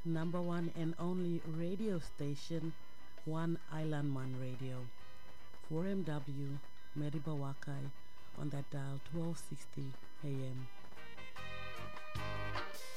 number one and only radio station, One Island Man Radio, 4MW, Mediba Wakai, on that dial 1260 AM.